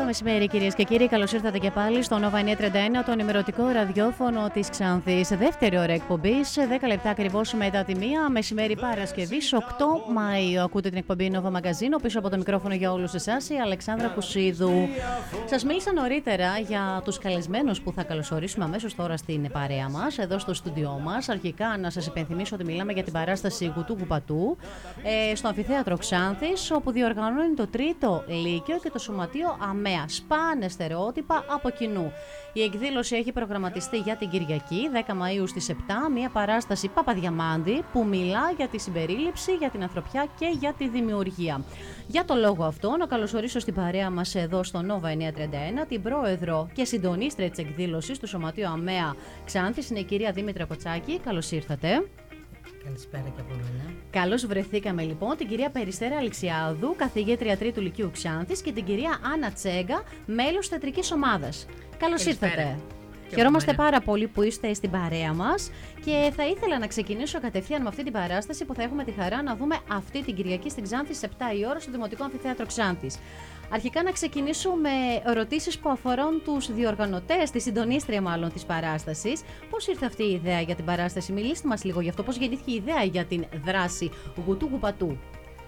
μεσημέρι, κυρίες και κύριοι. Καλώς ήρθατε και πάλι στο Nova 931, το ενημερωτικό ραδιόφωνο της Ξάνθης. Δεύτερη ώρα εκπομπής, 10 λεπτά ακριβώς μετά τη μία, μεσημέρι Παρασκευής, 8 Μαΐου. Ακούτε την εκπομπή Nova Magazine. Πίσω από το μικρόφωνο για όλους εσάς, η Αλεξάνδρα Κουσίδου. Σας μίλησα νωρίτερα για τους καλεσμένους που θα καλωσορίσουμε αμέσως τώρα στην παρέα μας, εδώ στο στούντιό μας. Αρχικά, να σας υπενθυμίσω ότι μιλάμε για την παράσταση Γουτού Κουπατού στο Αμφιθέατρο Ξάνθης, όπου διοργανώνει το τρίτο Λύκειο και το Σωματείο ΑΜΕΑ. Σπάνε στερεότυπα από κοινού. Η εκδήλωση έχει προγραμματιστεί για την Κυριακή, 10 Μαΐου στις 7, μια παράσταση Παπαδιαμάντη που μιλά για τη συμπερίληψη, για την ανθρωπιά και για τη δημιουργία. Για το λόγο αυτό, να καλωσορίσω στην παρέα μας εδώ στο Nova 931 την πρόεδρο και συντονίστρια της εκδήλωσης του Σωματείου ΑΜΕΑ Ξάνθης, είναι η κυρία Δήμητρα Κοτσάκη. Καλώς ήρθατε. Καλησπέρα και από μένα. Καλώς βρεθήκαμε λοιπόν την κυρία Περιστέρα Αλεξιάδου, καθηγήτρια Τρίτου Λυκείου Ξάνθης, και την κυρία Άννα Τσέγκα, μέλος θεατρικής ομάδας. Καλώς ήρθατε. Χαιρόμαστε πάρα πολύ που είστε στην παρέα μας και θα ήθελα να ξεκινήσω κατευθείαν με αυτή την παράσταση που θα έχουμε τη χαρά να δούμε αυτή την Κυριακή στην Ξάνθη στις 7 η ώρα στο Δημοτικό Αμφιθέατρο Ξάνθης. Αρχικά να ξεκινήσω με ερωτήσεις που αφορούν τους διοργανωτές, τη συντονίστρια μάλλον της παράστασης. Πώς ήρθε αυτή η ιδέα για την παράσταση? Μιλήστε μας λίγο γι' αυτό, πώς γεννήθηκε η ιδέα για την δράση Γουτού Κουπατού.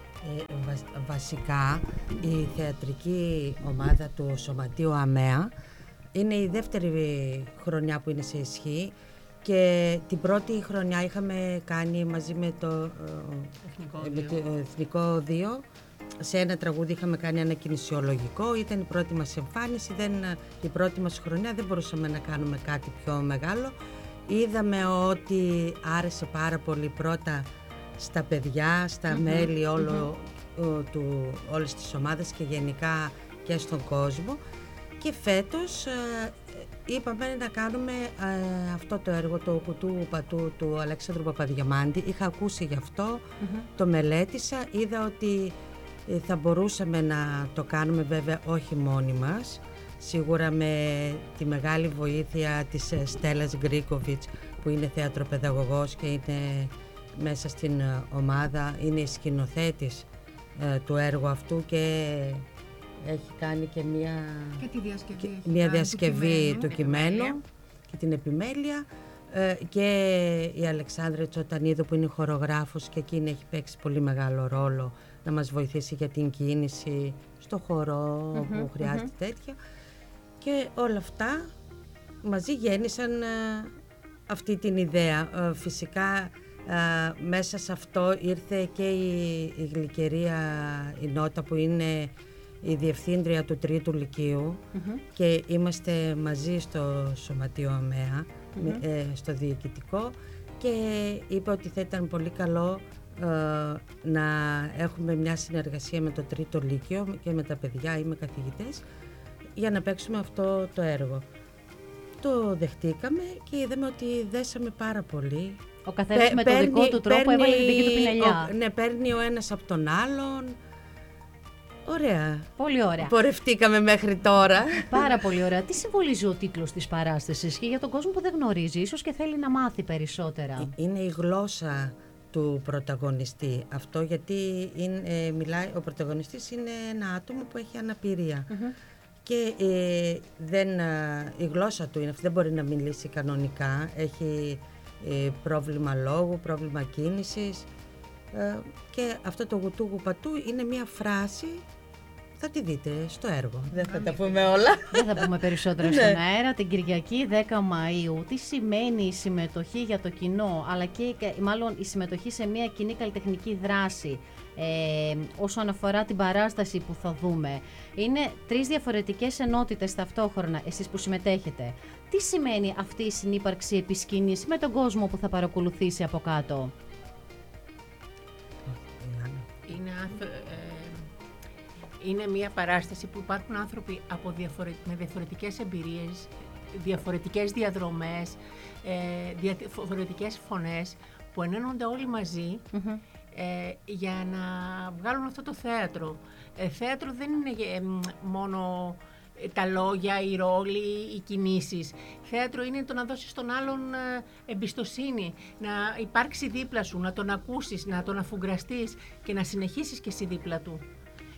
Βασικά η θεατρική ομάδα του Σωματείου ΑΜΕΑ είναι η δεύτερη χρονιά που είναι σε ισχύ και την πρώτη χρονιά είχαμε κάνει μαζί με το Εθνικό 2. Σε ένα τραγούδι είχαμε κάνει ένα κινησιολογικό, ήταν η πρώτη μας εμφάνιση, η πρώτη μας χρονιά, δεν μπορούσαμε να κάνουμε κάτι πιο μεγάλο. Είδαμε ότι άρεσε πάρα πολύ πρώτα στα παιδιά, στα μέλη όλες τις ομάδες και γενικά και στον κόσμο. Και φέτος είπαμε να κάνουμε αυτό το έργο, το Γουτού Κουπατού του Αλέξανδρου Παπαδιαμάντη. Είχα ακούσει γι' αυτό, το μελέτησα, είδα ότι θα μπορούσαμε να το κάνουμε, βέβαια όχι μόνοι μας, σίγουρα με τη μεγάλη βοήθεια της Στέλλας Γκρίκοβιτς που είναι θεατροπαιδαγωγός και είναι μέσα στην ομάδα, είναι η σκηνοθέτης του έργου αυτού και έχει κάνει και μια διασκευή του κειμένου και την επιμέλεια, και η Αλεξάνδρα Τσοτανίδου που είναι χορογράφος και εκείνη έχει παίξει πολύ μεγάλο ρόλο να μας βοηθήσει για την κίνηση στο χορό που χρειάζεται τέτοια, και όλα αυτά μαζί γέννησαν αυτή την ιδέα. Φυσικά μέσα σε αυτό ήρθε και η Γλυκερία η Νότα που είναι η διευθύντρια του Τρίτου Λυκείου και είμαστε μαζί στο Σωματείο ΑΜΕΑ, στο διοικητικό, και είπε ότι θα ήταν πολύ καλό να έχουμε μια συνεργασία με το Τρίτο Λύκειο και με τα παιδιά ή με καθηγητές για να παίξουμε αυτό το έργο. Το δεχτήκαμε και είδαμε ότι δέσαμε πάρα πολύ. Ο καθένας με τον δικό του τρόπο έβαλε την δική του πινελιά. Ναι, παίρνει ο ένας από τον άλλον. Ωραία. Πολύ ωραία. Πορευτήκαμε μέχρι τώρα. Πάρα πολύ ωραία. Τι συμβολίζει ο τίτλος της παράστασης και για τον κόσμο που δεν γνωρίζει, ίσως και θέλει να μάθει περισσότερα? Είναι η γλώσσα του πρωταγωνιστή. Αυτό γιατί μιλάει, ο πρωταγωνιστής είναι ένα άτομο που έχει αναπηρία. Και η γλώσσα του είναι αυτή, δεν μπορεί να μιλήσει κανονικά. Έχει πρόβλημα λόγου, πρόβλημα κίνησης. Και αυτό το Γουτού Κουπατού είναι μια φράση, θα τη δείτε στο έργο. Δεν θα τα πούμε όλα. Δεν θα πούμε περισσότερα στον αέρα. Την Κυριακή 10 Μαΐου. Τι σημαίνει η συμμετοχή για το κοινό, αλλά και μάλλον η συμμετοχή σε μια κοινή καλλιτεχνική δράση όσον αφορά την παράσταση που θα δούμε? Είναι 3 διαφορετικές ενότητες ταυτόχρονα, εσείς που συμμετέχετε. Τι σημαίνει αυτή η συνύπαρξη επί σκηνής με τον κόσμο που θα παρακολουθήσει από κάτω? Είναι μια παράσταση που υπάρχουν άνθρωποι με διαφορετικές εμπειρίες, διαφορετικές διαδρομές, διαφορετικές φωνές που ενώνονται όλοι μαζί για να βγάλουν αυτό το θέατρο. Θέατρο δεν είναι μόνο τα λόγια, οι ρόλοι, οι κινήσεις. Θέατρο είναι το να δώσεις στον άλλον εμπιστοσύνη, να υπάρξει δίπλα σου, να τον ακούσεις, να τον αφουγκραστείς και να συνεχίσεις και εσύ δίπλα του.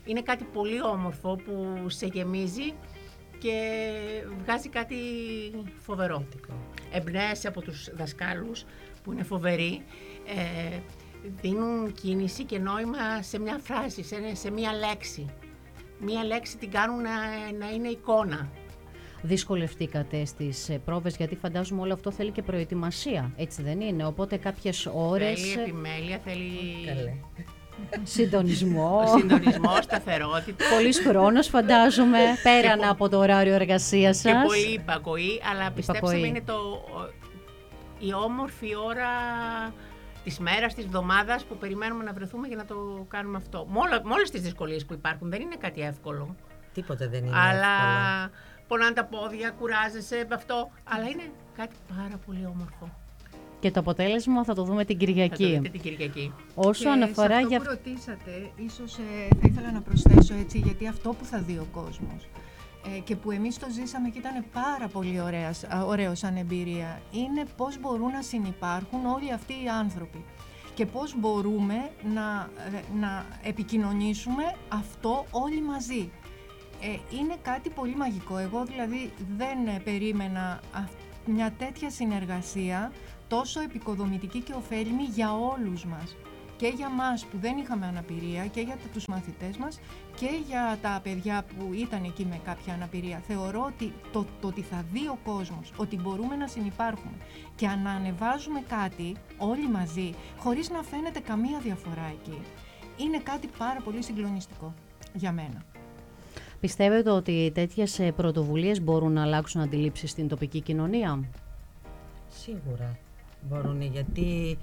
Είναι κάτι πολύ όμορφο που σε γεμίζει και βγάζει κάτι φοβερό. Εμπνέεσαι από τους δασκάλους που είναι φοβεροί, δίνουν κίνηση και νόημα σε μια φράση, σε μια λέξη. Μια λέξη την κάνουν να είναι εικόνα. Δυσκολευτήκατε στις πρόβες, γιατί φαντάζομαι όλο αυτό θέλει και προετοιμασία, έτσι δεν είναι? Οπότε κάποιες ώρες... Θέλει επιμέλεια, θέλει... Συντονισμό. Συντονισμό, σταθερότητα. Πολύς χρόνος φαντάζομαι, πέραν από το ωράριο εργασίας σας. Και πολύ υπακοή, αλλά πιστέψτε με, είναι η όμορφη ώρα της μέρας, της εβδομάδας που περιμένουμε να βρεθούμε για να το κάνουμε αυτό. Με όλες τις δυσκολίες που υπάρχουν, δεν είναι κάτι εύκολο. Τίποτα δεν είναι αλλά εύκολο. πονάνε τα πόδια, κουράζεσαι με αυτό, αλλά είναι κάτι πάρα πολύ όμορφο. Και το αποτέλεσμα θα το δούμε την Κυριακή. Θα το δείτε την Κυριακή. Όσο και αναφορά σε αυτό για... που ρωτήσατε, ίσως θα ήθελα να προσθέσω έτσι, γιατί αυτό που θα δει ο κόσμος και που εμείς το ζήσαμε και ήταν πάρα πολύ ωραίο σαν εμπειρία, είναι πώς μπορούν να συνυπάρχουν όλοι αυτοί οι άνθρωποι και πώς μπορούμε να επικοινωνήσουμε αυτό όλοι μαζί. Είναι κάτι πολύ μαγικό. Εγώ δηλαδή δεν περίμενα μια τέτοια συνεργασία τόσο επικοδομητική και ωφέλιμη για όλους μας. Και για μας που δεν είχαμε αναπηρία και για τους μαθητές μας και για τα παιδιά που ήταν εκεί με κάποια αναπηρία. Θεωρώ ότι το ότι θα δει ο κόσμος ότι μπορούμε να συνυπάρχουμε και να ανεβάζουμε κάτι όλοι μαζί χωρίς να φαίνεται καμία διαφορά εκεί, είναι κάτι πάρα πολύ συγκλονιστικό για μένα. Πιστεύετε ότι τέτοιες πρωτοβουλίες μπορούν να αλλάξουν αντιλήψεις στην τοπική κοινωνία? Σίγουρα μπορούν, γιατί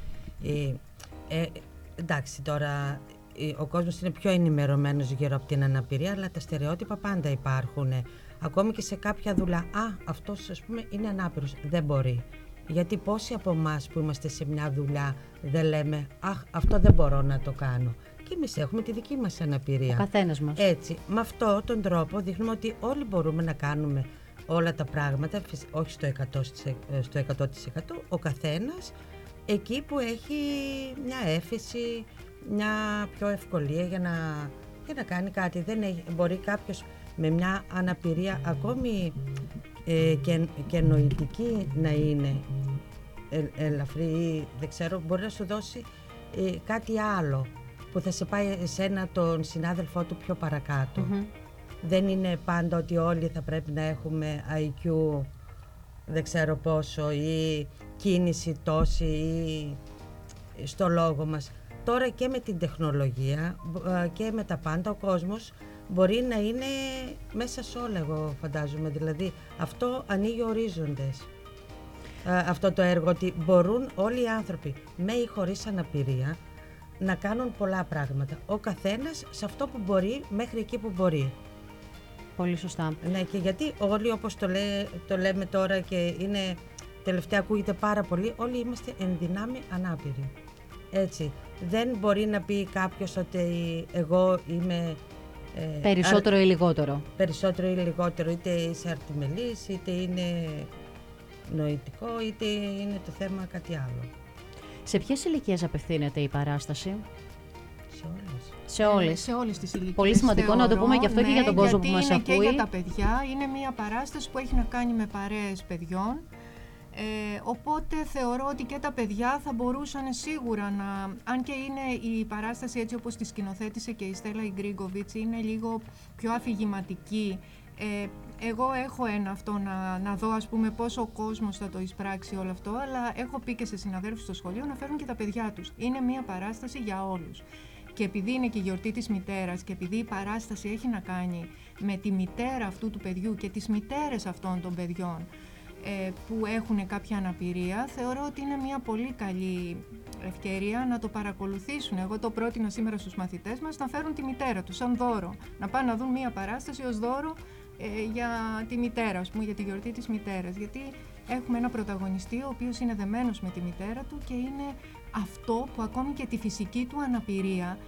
εντάξει, τώρα ο κόσμος είναι πιο ενημερωμένος γύρω από την αναπηρία, αλλά τα στερεότυπα πάντα υπάρχουν. Ακόμη και σε κάποια δουλειά, αυτός ας πούμε είναι ανάπηρος, δεν μπορεί. Γιατί πόσοι από εμάς που είμαστε σε μια δουλειά δεν λέμε αυτό δεν μπορώ να το κάνω. Και εμείς έχουμε τη δική μας αναπηρία. Ο καθένας μας. Έτσι, με αυτόν τον τρόπο δείχνουμε ότι όλοι μπορούμε να κάνουμε όλα τα πράγματα, όχι στο 100%, ο καθένας εκεί που έχει μια έφεση, μια πιο ευκολία για να κάνει κάτι. Μπορεί κάποιος με μια αναπηρία ακόμη και νοητική να είναι ελαφρύ, δεν ξέρω, μπορεί να σου δώσει κάτι άλλο που θα σε πάει τον συνάδελφό του πιο παρακάτω. Δεν είναι πάντα ότι όλοι θα πρέπει να έχουμε IQ δεν ξέρω πόσο ή κίνηση τόση ή στο λόγο μας. Τώρα και με την τεχνολογία και με τα πάντα ο κόσμος μπορεί να είναι μέσα σε όλα, εγώ φαντάζομαι. Δηλαδή αυτό ανοίγει ορίζοντες. Αυτό το έργο, ότι μπορούν όλοι οι άνθρωποι με ή χωρίς αναπηρία να κάνουν πολλά πράγματα. Ο καθένας σε αυτό που μπορεί, μέχρι εκεί που μπορεί. Πολύ σωστά. Ναι, και γιατί όλοι, όπως το λέμε τώρα και είναι τελευταία ακούγεται πάρα πολύ, όλοι είμαστε εν δυνάμει ανάπηροι. Έτσι. Δεν μπορεί να πει κάποιος ότι εγώ είμαι... περισσότερο ή λιγότερο. Περισσότερο ή λιγότερο, είτε είσαι αρτιμελής, είτε είναι νοητικό, είτε είναι το θέμα κάτι άλλο. Σε ποιες ηλικίες απευθύνεται η παράσταση? Σε όλες. Σε όλες. Σε όλες τις ηλικίες. Πολύ σημαντικό να το πούμε και αυτό, και για τον κόσμο που μας ακούει. Και για τα παιδιά. Είναι μια παράσταση που έχει να κάνει με παρέες παιδιών. Οπότε θεωρώ ότι και τα παιδιά θα μπορούσαν σίγουρα να... Αν και είναι η παράσταση έτσι όπως τη σκηνοθέτησε και η Στέλλα Γκρίγκοβιτς, είναι λίγο πιο αφηγηματική. Εγώ έχω αυτό να δω, ας πούμε, πόσο ο κόσμος θα το εισπράξει όλο αυτό, αλλά έχω πει και σε συναδέλφους στο σχολείο να φέρουν και τα παιδιά τους. Είναι μια παράσταση για όλους. Και επειδή είναι και η γιορτή της μητέρας και επειδή η παράσταση έχει να κάνει με τη μητέρα αυτού του παιδιού και τις μητέρες αυτών των παιδιών που έχουν κάποια αναπηρία, θεωρώ ότι είναι μια πολύ καλή ευκαιρία να το παρακολουθήσουν. Εγώ το πρότεινα σήμερα στους μαθητές μας να φέρουν τη μητέρα τους σαν δώρο, να πάνε να δουν μια παράσταση ως δώρο για τη μητέρα, ας πούμε, για τη γιορτή της μητέρας, γιατί έχουμε ένα πρωταγωνιστή ο οποίος είναι δεμένος με τη μητέρα του και είναι αυτό που ακόμη και τη φυσική του αναπηρία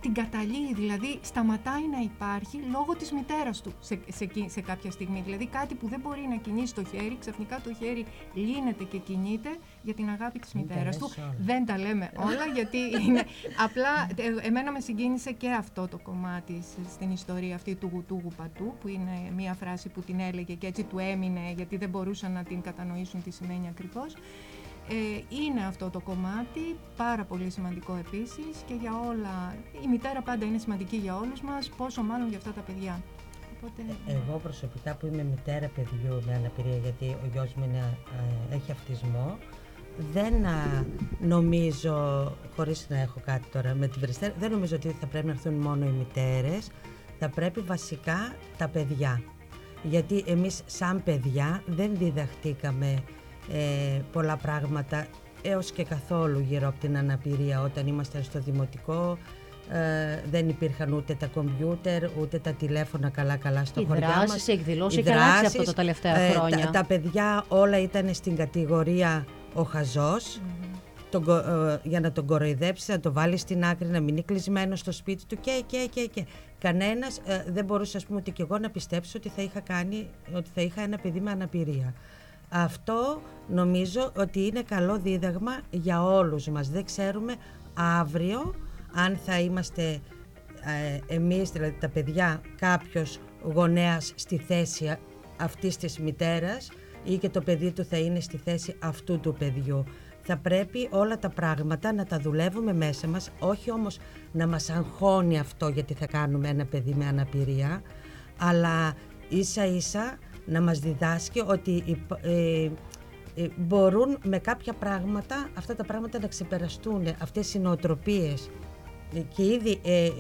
την καταλύει, δηλαδή σταματάει να υπάρχει λόγω της μητέρας του σε κάποια στιγμή. Δηλαδή κάτι που δεν μπορεί να κινήσει το χέρι, ξαφνικά το χέρι λύνεται και κινείται για την αγάπη της μητέρας του. Δεν τα λέμε όλα γιατί είναι απλά, εμένα με συγκίνησε και αυτό το κομμάτι στην ιστορία αυτή του γουτούγου πατού, που είναι μια φράση που την έλεγε και έτσι του έμεινε γιατί δεν μπορούσαν να την κατανοήσουν τι σημαίνει ακριβώς. Είναι αυτό το κομμάτι πάρα πολύ σημαντικό επίσης και για όλα. Η μητέρα πάντα είναι σημαντική για όλους μας, πόσο μάλλον για αυτά τα παιδιά. Οπότε... Εγώ προσωπικά που είμαι μητέρα παιδιού με αναπηρία, γιατί ο γιος μου έχει αυτισμό, δεν νομίζω, χωρίς να έχω κάτι τώρα με την Περιστέρα, δεν νομίζω ότι θα πρέπει να έρθουν μόνο οι μητέρες, θα πρέπει βασικά τα παιδιά. Γιατί εμείς σαν παιδιά δεν διδαχτήκαμε πολλά πράγματα έως και καθόλου γύρω από την αναπηρία. Όταν ήμασταν στο δημοτικό δεν υπήρχαν ούτε τα κομπιούτερ ούτε τα τηλέφωνα καλά στο χωριό μας. Οι δράσεις, οι εκδηλώσεις, είχε αλλάξει αυτό τα τελευταία χρόνια. Τα παιδιά όλα ήταν στην κατηγορία ο χαζός, για να τον κοροϊδέψει, να τον βάλει στην άκρη, να μείνει κλεισμένο στο σπίτι του και. Κανένας δεν μπορούσε, ας πούμε, ότι και εγώ να πιστέψω ότι θα είχα ένα παιδί με αναπηρία. Αυτό νομίζω ότι είναι καλό δίδαγμα για όλους μας. Δεν ξέρουμε αύριο αν θα είμαστε εμείς, δηλαδή τα παιδιά, κάποιος γονέας στη θέση αυτής της μητέρας ή και το παιδί του θα είναι στη θέση αυτού του παιδιού. Θα πρέπει όλα τα πράγματα να τα δουλεύουμε μέσα μας, όχι όμως να μας αγχώνει αυτό γιατί θα κάνουμε ένα παιδί με αναπηρία, αλλά ίσα ίσα να μας διδάσκει ότι μπορούν με κάποια πράγματα, αυτά τα πράγματα να ξεπεραστούν, αυτές οι νοοτροπίες. Και ήδη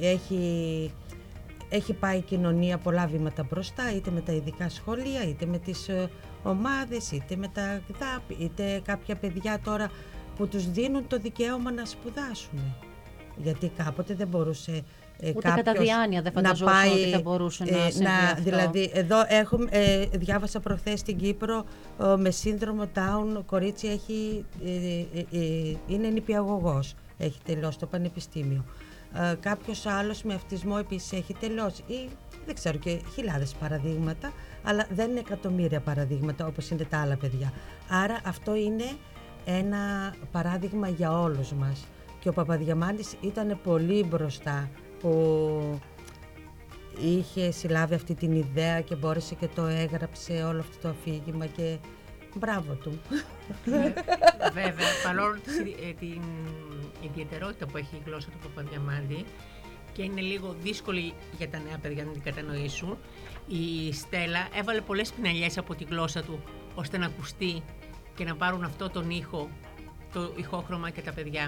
έχει πάει η κοινωνία πολλά βήματα μπροστά, είτε με τα ειδικά σχολεία, είτε με τις ομάδες, είτε με τα ΚΔΑΠ, είτε κάποια παιδιά τώρα που τους δίνουν το δικαίωμα να σπουδάσουν. Γιατί κάποτε δεν μπορούσε ούτε κατά διάνοια δεν φανταζόταν ότι θα μπορούσε να συμβεί αυτό. Δηλαδή, εδώ διάβασα προχθές στην Κύπρο με σύνδρομο Down, κορίτσι είναι νηπιαγωγός, έχει τελειώσει το πανεπιστήμιο. Κάποιος άλλος με αυτισμό επίσης έχει τελειώσει. Ή, δεν ξέρω, και χιλιάδες παραδείγματα, αλλά δεν είναι εκατομμύρια παραδείγματα όπως είναι τα άλλα παιδιά. Άρα αυτό είναι ένα παράδειγμα για όλους μας. Και ο Παπαδιαμάντης ήταν πολύ μπροστά, που είχε συλλάβει αυτή την ιδέα και μπόρεσε και το έγραψε όλο αυτό το αφήγημα και μπράβο του. Βέβαια, παρόλο την ιδιαιτερότητα που έχει η γλώσσα του Παπαδιαμάντη και είναι λίγο δύσκολη για τα νέα παιδιά να την κατανοήσουν, η Στέλλα έβαλε πολλές πινελιές από τη γλώσσα του ώστε να ακουστεί και να πάρουν αυτό τον ήχο, το ηχόχρωμα και τα παιδιά.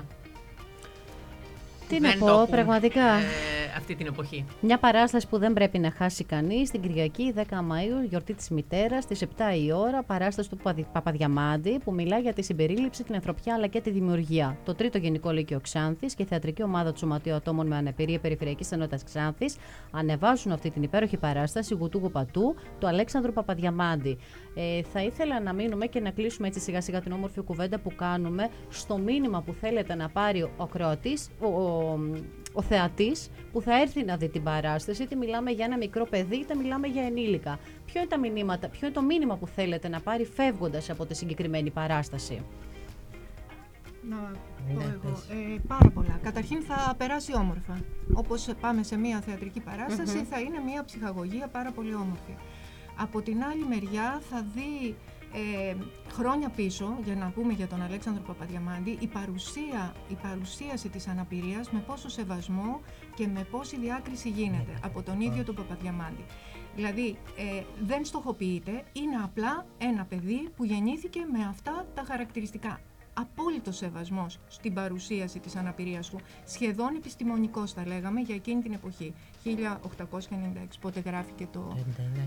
Τι να πω, πραγματικά. Αυτή την εποχή. Μια παράσταση που δεν πρέπει να χάσει κανείς. Την Κυριακή 10 Μαΐου, γιορτή της μητέρας, στις 7 η ώρα, παράσταση του Παπαδιαμάντη που μιλά για τη συμπερίληψη, την ανθρωπιά αλλά και τη δημιουργία. Το 3ο Γενικό Λύκειο Ξάνθης και η θεατρική ομάδα του Σωματείου Ατόμων με Αναπηρία Περιφερειακής Ενότητας Ξάνθης ανεβάζουν αυτή την υπέροχη παράσταση γουτούγου πατού του Αλέξανδρου Παπαδιαμάντη. Θα ήθελα να μείνουμε και να κλείσουμε έτσι σιγά σιγά την όμορφη κουβέντα που κάνουμε στο μήνυμα που θέλετε να πάρει ο Κροατής, ο θεατής που θα έρθει να δει την παράσταση, είτε μιλάμε για ένα μικρό παιδί είτε μιλάμε για ενήλικα. Ποιο είναι το μήνυμα που θέλετε να πάρει φεύγοντας από τη συγκεκριμένη παράσταση? Να πω εγώ. Πάρα πολλά. Καταρχήν θα περάσει όμορφα. Όπως πάμε σε μια θεατρική παράσταση, θα είναι μια ψυχαγωγία πάρα πολύ όμορφη. Από την άλλη μεριά θα δει χρόνια πίσω, για να πούμε για τον Αλέξανδρο Παπαδιαμάντη, η παρουσίαση της αναπηρίας με πόσο σεβασμό και με πόση διάκριση γίνεται από τον ίδιο τον Παπαδιαμάντη. Δηλαδή δεν στοχοποιείται, είναι απλά ένα παιδί που γεννήθηκε με αυτά τα χαρακτηριστικά. Απόλυτος σεβασμός στην παρουσίαση της αναπηρίας του, σχεδόν επιστημονικός θα λέγαμε για εκείνη την εποχή, 1896, πότε γράφηκε το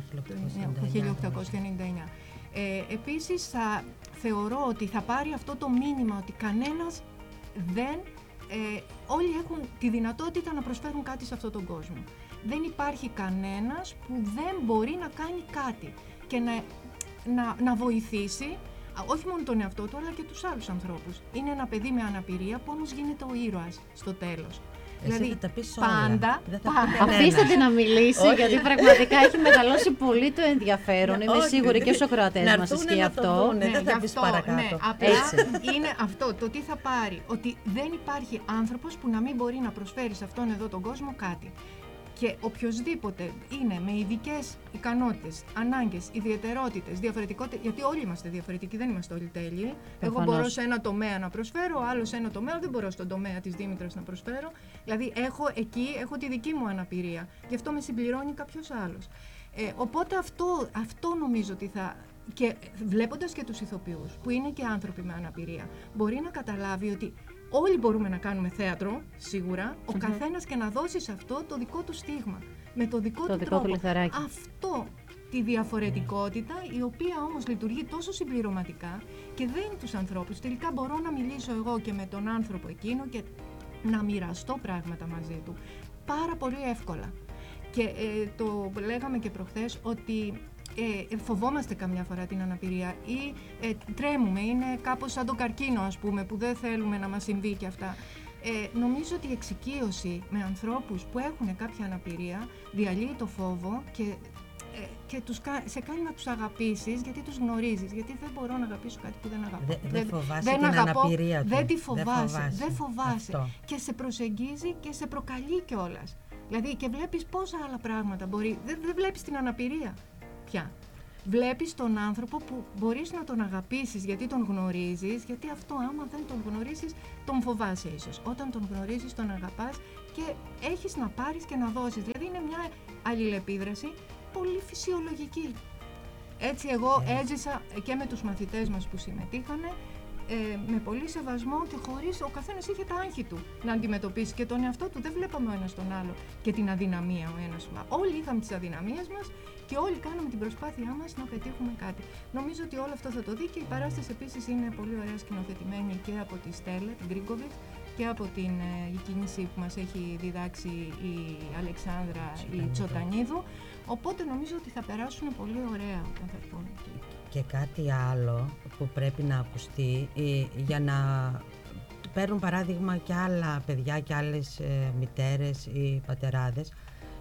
1899. Επίσης θα θεωρώ ότι θα πάρει αυτό το μήνυμα ότι κανένας όλοι έχουν τη δυνατότητα να προσφέρουν κάτι σε αυτόν τον κόσμο. Δεν υπάρχει κανένας που δεν μπορεί να κάνει κάτι και να βοηθήσει όχι μόνο τον εαυτό του αλλά και τους άλλους ανθρώπους. Είναι ένα παιδί με αναπηρία που όμως γίνεται ο ήρωας στο τέλος. Δηλαδή, θα τα πεις όλα. πάντα. Αφήστε την να μιλήσει, γιατί πραγματικά έχει μεγαλώσει πολύ το ενδιαφέρον. Είμαι σίγουρη και στους ακροατές μας ισχύει αυτό. Δεν θα πεις παρακάτω. Ναι, απλά είναι αυτό, το τι θα πάρει. Ότι δεν υπάρχει άνθρωπος που να μην μπορεί να προσφέρει σε αυτόν εδώ τον κόσμο κάτι. Και οποιοσδήποτε είναι με ειδικές ικανότητες, ανάγκες, ιδιαιτερότητες, διαφορετικότητες, γιατί όλοι είμαστε διαφορετικοί, δεν είμαστε όλοι τέλειοι. Εγώ μπορώ σε ένα τομέα να προσφέρω, άλλο σε ένα τομέα, δεν μπορώ στον τομέα της Δήμητρας να προσφέρω. Δηλαδή έχω τη δική μου αναπηρία. Γι' αυτό με συμπληρώνει κάποιος άλλος. Οπότε αυτό νομίζω ότι θα... Και βλέποντας και τους ηθοποιούς, που είναι και άνθρωποι με αναπηρία, μπορεί να καταλάβει ότι όλοι μπορούμε να κάνουμε θέατρο, σίγουρα, ο καθένας και να δώσει σε αυτό το δικό του στίγμα, με το δικό του τρόπο. Αυτό τη διαφορετικότητα, η οποία όμως λειτουργεί τόσο συμπληρωματικά και δένει τους ανθρώπους. Τελικά μπορώ να μιλήσω εγώ και με τον άνθρωπο εκείνο και να μοιραστώ πράγματα μαζί του πάρα πολύ εύκολα. Και το λέγαμε και προχθές ότι φοβόμαστε καμιά φορά την αναπηρία ή τρέμουμε, είναι κάπως σαν το καρκίνο, ας πούμε, που δεν θέλουμε να μας συμβεί και αυτά. Νομίζω ότι η εξοικείωση με ανθρώπους που έχουν κάποια αναπηρία διαλύει το φόβο και σε κάνει να τους αγαπήσεις, γιατί τους γνωρίζεις. Γιατί δεν μπορώ να αγαπήσω κάτι που δεν αγαπώ. Δεν φοβάσαι την αναπηρία του. Δεν τη φοβάσαι. Δεν φοβάσαι. Και σε προσεγγίζει και σε προκαλεί κιόλας. Δηλαδή και βλέπεις πόσα άλλα πράγματα μπορεί. Δεν βλέπεις την αναπηρία πια. Βλέπεις τον άνθρωπο που μπορείς να τον αγαπήσεις γιατί τον γνωρίζεις, γιατί αυτό άμα δεν τον γνωρίζεις τον φοβάσαι ίσως. Όταν τον γνωρίζεις τον αγαπάς και έχεις να πάρεις και να δώσεις. Δηλαδή είναι μια αλληλεπίδραση πολύ φυσιολογική. Έτσι εγώ έζησα και με τους μαθητές μας που συμμετείχανε με πολύ σεβασμό και χωρίς, ο καθένας είχε τα άγχη του να αντιμετωπίσει και τον εαυτό του. Δεν βλέπαμε ο ένας τον άλλο και την αδυναμία ο ένας. Όλοι είχαμε τις αδυναμίες μας και όλοι κάναμε την προσπάθειά μας να πετύχουμε κάτι. Νομίζω ότι όλο αυτό θα το δει και η παράσταση επίσης είναι πολύ ωραία σκηνοθετημένη και από τη Στέλλα, την Γκρίκοβιτς, και από την κίνηση που μας έχει διδάξει η Αλεξάνδρα η Τσοτανίδου. Οπότε νομίζω ότι θα περάσουν πολύ ωραία όταν θα έρθουν εκεί. Και κάτι άλλο που πρέπει να ακουστεί για να παίρνουν παράδειγμα και άλλα παιδιά και άλλες μητέρες ή πατεράδες.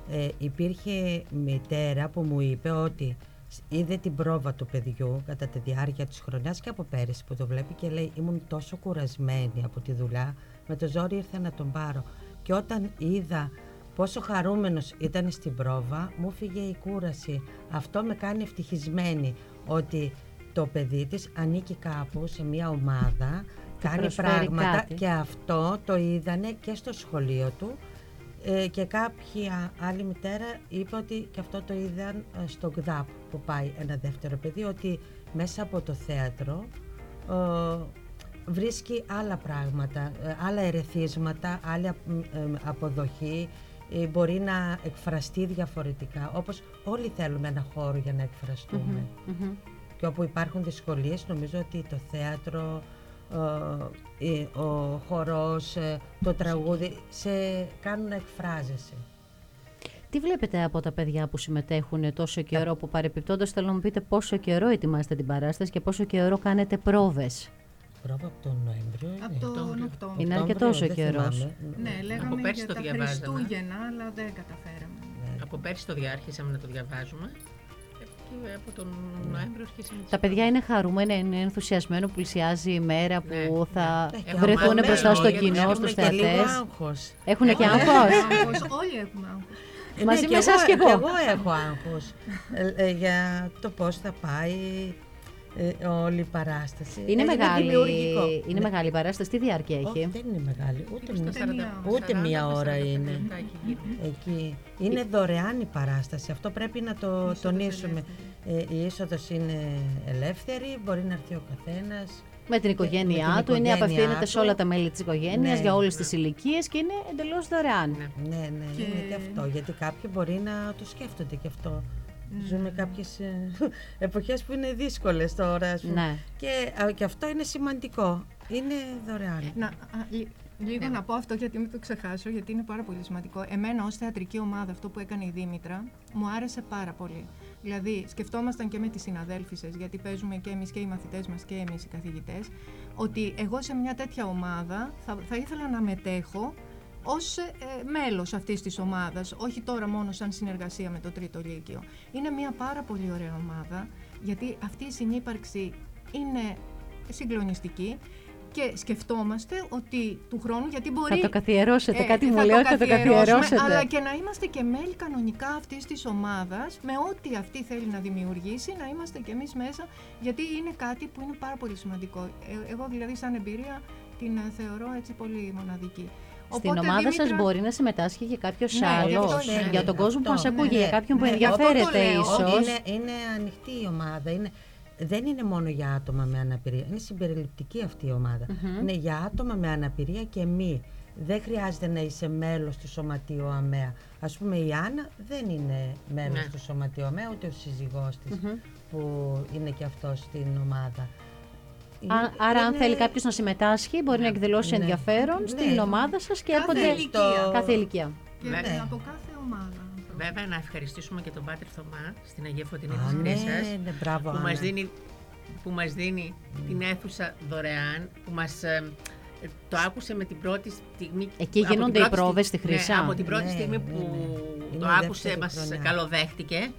Υπήρχε μητέρα που μου είπε ότι είδε την πρόβα του παιδιού κατά τη διάρκεια της χρονιάς και από πέρυσι που το βλέπει και λέει ήμουν τόσο κουρασμένη από τη δουλειά, με το ζόρι ήρθα να τον πάρω και όταν είδα πόσο χαρούμενος ήταν στην πρόβα μου φύγε η κούραση. Αυτό με κάνει ευτυχισμένη ότι το παιδί της ανήκει κάπου σε μια ομάδα, κάνει πράγματα κάτι. Και αυτό το είδανε και στο σχολείο του και κάποια άλλη μητέρα είπε ότι και αυτό το είδαν στο ΚΔΑΠ που πάει ένα δεύτερο παιδί, ότι μέσα από το θέατρο βρίσκει άλλα πράγματα, άλλα ερεθίσματα, άλλη αποδοχή, μπορεί να εκφραστεί διαφορετικά, όπως όλοι θέλουμε ένα χώρο για να εκφραστούμε. Και όπου υπάρχουν δυσκολίες, νομίζω ότι το θέατρο, ο χορός, το τραγούδι σε κάνουν να εκφράζεσαι. Τι βλέπετε από τα παιδιά που συμμετέχουν τόσο καιρό, που παρεπιπτόντως θέλω να μου πείτε πόσο καιρό ετοιμάστε την παράσταση και πόσο καιρό κάνετε πρόβες? Πρόβα από τον Νοέμβριο είναι. Από τον Οκτώβριο. Είναι αρκετός ο καιρός. Ναι, λέγαμε για τα Χριστούγεννα, αλλά δεν καταφέραμε. Από πέρσι το άρχισαμε να το διαβάζουμε. Και από τον Νοέμβριο αρχίσαμε. Τα παιδιά είναι χαρούμενα, είναι ενθουσιασμένο που πλησιάζει η μέρα που θα βρεθούν μπροστά στο κοινό, στους θεατές. Έχουν και άγχος. Όλοι έχουμε άγχος. Μαζί με εσάς και εγώ. Εγώ έχω άγχος για το πώς θα πάει όλη η παράσταση. Είναι μεγάλη η παράσταση, τι διάρκεια έχει? Όχι, δεν είναι μεγάλη, ούτε μία ώρα είναι. Εκεί. Είναι δωρεάν η παράσταση, αυτό πρέπει να το τονίσουμε. Η είσοδος είναι ελεύθερη, μπορεί να έρθει ο καθένας. Με την οικογένειά του, απευθύνεται σε όλα τα μέλη της οικογένειας, για όλες τις ηλικίες και είναι εντελώς δωρεάν. Ναι, είναι και αυτό, γιατί κάποιοι μπορεί να το σκέφτονται και αυτό. Ζούμε κάποιες εποχές που είναι δύσκολες τώρα, ας πούμε. Και αυτό είναι σημαντικό. Είναι δωρεάν. Λίγο να πω αυτό, γιατί μην το ξεχάσω, γιατί είναι πάρα πολύ σημαντικό. Εμένα ως θεατρική ομάδα, αυτό που έκανε η Δήμητρα, μου άρεσε πάρα πολύ. Δηλαδή, σκεφτόμασταν και με τις συναδέλφισσες, γιατί παίζουμε και εμείς και οι μαθητές μας και εμείς οι καθηγητές, ότι εγώ σε μια τέτοια ομάδα θα ήθελα να μετέχω ως μέλος αυτής της ομάδας, όχι τώρα μόνο σαν συνεργασία με το Τρίτο Λύκειο. Είναι μια πάρα πολύ ωραία ομάδα, γιατί αυτή η συνύπαρξη είναι συγκλονιστική και σκεφτόμαστε ότι του χρόνου, γιατί μπορεί... Θα το καθιερώσετε, κάτι μου λέει ότι θα το καθιερώσετε. Αλλά και να είμαστε και μέλη κανονικά αυτής της ομάδας, με ό,τι αυτή θέλει να δημιουργήσει, να είμαστε και εμείς μέσα, γιατί είναι κάτι που είναι πάρα πολύ σημαντικό. Εγώ δηλαδή σαν εμπειρία την θεωρώ έτσι πολύ μοναδική. Στην Οπότε, ομάδα Δήμητρα, σας μπορεί να συμμετάσχει και κάποιος άλλος, ναι, για τον κόσμο που μας ακούει, ναι, για κάποιον που ναι, ενδιαφέρεται λέω, ίσως. Είναι ανοιχτή η ομάδα. Δεν είναι μόνο για άτομα με αναπηρία. Είναι συμπεριληπτική αυτή η ομάδα. Είναι για άτομα με αναπηρία και μη. Δεν χρειάζεται να είσαι μέλος του Σωματείου ΑΜΕΑ. Ας πούμε η Άννα δεν είναι μέλος του Σωματείου ΑΜΕΑ, ούτε ο σύζυγός της που είναι και αυτός στην ομάδα. Άρα αν θέλει κάποιος να συμμετάσχει μπορεί να εκδηλώσει ενδιαφέρον στην ομάδα σας και έρχονται κάθε ηλικία. Και από κάθε ομάδα. Βέβαια, να ευχαριστήσουμε και τον Πάτερ Θωμά στην Αγία Φωτεινή της Χρύσσας, που μας δίνει την αίθουσα δωρεάν, που μας το άκουσε με την πρώτη στιγμή. Εκεί γίνονται οι πρόβες στη Χρύσσα. Ναι, από την πρώτη στιγμή που το άκουσε μας καλοδέχτηκε.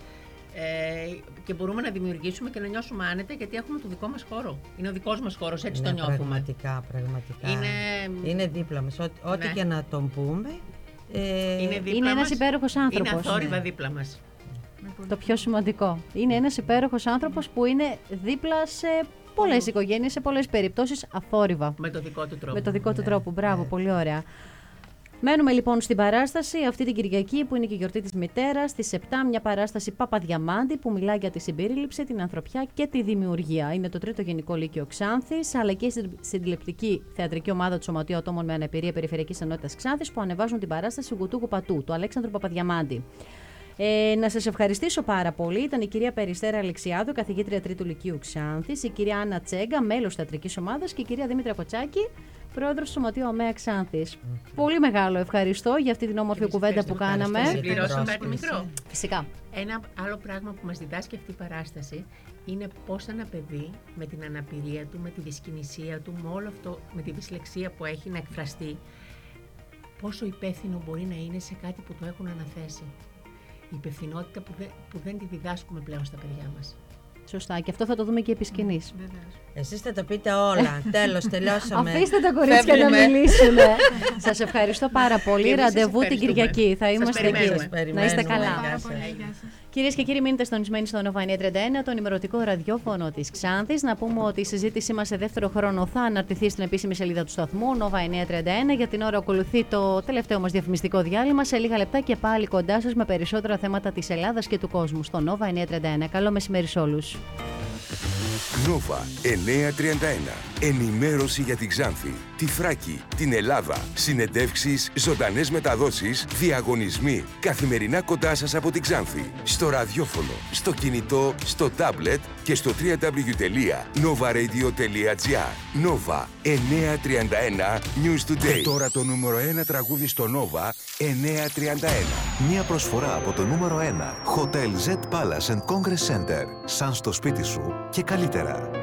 Και μπορούμε να δημιουργήσουμε και να νιώσουμε άνετα, γιατί έχουμε το δικό μας χώρο. Είναι ο δικός μας χώρος, έτσι το νιώθουμε. Πραγματικά. Είναι δίπλα μας. Ό,τι και να τον πούμε. Είναι ένας υπέροχος άνθρωπος. Είναι αθόρυβα δίπλα μας. Το πιο σημαντικό. Είναι ένας υπέροχος άνθρωπος που είναι δίπλα σε πολλές οικογένειες, σε πολλές περιπτώσεις αθόρυβα. Με το δικό του τρόπο. Με το δικό του τρόπο. Μπράβο, πολύ ωραία. Μένουμε λοιπόν στην παράσταση αυτή την Κυριακή που είναι και η γιορτή της μητέρας. Στις 7 μια παράσταση Παπαδιαμάντη που μιλάει για τη συμπερίληψη, την ανθρωπιά και τη δημιουργία. Είναι το 3ο Γενικό Λύκειο Ξάνθης, αλλά και η συντηλεπτική θεατρική ομάδα του Σωματείου Ατόμων με Αναπηρία Περιφερειακής Ενότητας Ξάνθης που ανεβάζουν την παράσταση Γουτούγου Πατού, του Αλέξανδρου Παπαδιαμάντη. Να σας ευχαριστήσω πάρα πολύ. Ήταν η κυρία Περιστέρα Αλεξιάδου, καθηγήτρια 3ου Λυκείου Ξάνθης, η κυρία Άννα Τσέγκα, μέλος θεατρικής ομάδας και η κυρία Δήμητρα Κοτσάκη, πρόεδρος του Σωματείου ΑΜΕΑ Ξάνθης. Πολύ μεγάλο ευχαριστώ για αυτή την όμορφη κουβέντα που κάναμε. Συμπληρώσω κάτι μικρό. Φυσικά. Ένα άλλο πράγμα που μας διδάσκει αυτή η παράσταση είναι πώς ένα παιδί με την αναπηρία του, με τη δυσκινησία του, με όλο αυτό, με τη δυσλεξία που έχει να εκφραστεί, πόσο υπεύθυνο μπορεί να είναι σε κάτι που το έχουν αναθέσει. Η υπευθυνότητα που δεν τη διδάσκουμε πλέον στα παιδιά μας. Σωστά, και αυτό θα το δούμε και επί σκηνής. Εσείς θα τα πείτε όλα. Τέλος, τελειώσαμε. Αφήστε τα κορίτσια να μιλήσουν. Σας ευχαριστώ πάρα πολύ. Ραντεβού την Κυριακή. Θα είμαστε εκεί. Να είστε καλά. Κυρίες και κύριοι, μείνετε συντονισμένοι στο Nova 931, το ενημερωτικό ραδιόφωνο της Ξάνθης. Να πούμε ότι η συζήτησή μας σε δεύτερο χρόνο θα αναρτηθεί στην επίσημη σελίδα του σταθμού Nova 931. Για την ώρα ακολουθεί το τελευταίο μας διαφημιστικό διάλειμμα. Σε λίγα λεπτά και πάλι κοντά σας με περισσότερα θέματα της Ελλάδας και του κόσμου στο Nova 931. Καλό μεσημέρι σε όλους. Nova 931. Ενημέρωση για την Ξάνθη, τη Θράκη, την Ελλάδα. Συνεντεύξεις, ζωντανές μεταδόσεις, διαγωνισμοί. Καθημερινά κοντά σας από την Ξάνθη. Στο ραδιόφωνο, στο κινητό, στο τάμπλετ και στο www.novaradio.gr. Nova 931 News Today. Και τώρα το νούμερο 1 τραγούδι στο Nova 931. Μια προσφορά από το νούμερο 1. Hotel Z Palace and Congress Center. Σαν στο σπίτι σου και καλύτερα.